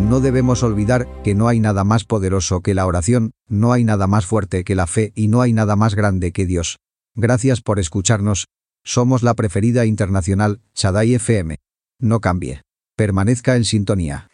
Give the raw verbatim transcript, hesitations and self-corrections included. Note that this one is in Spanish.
No debemos olvidar que no hay nada más poderoso que la oración, no hay nada más fuerte que la fe y no hay nada más grande que Dios. Gracias por escucharnos. Somos la preferida internacional, Shaddai F M. No cambie. Permanezca en sintonía.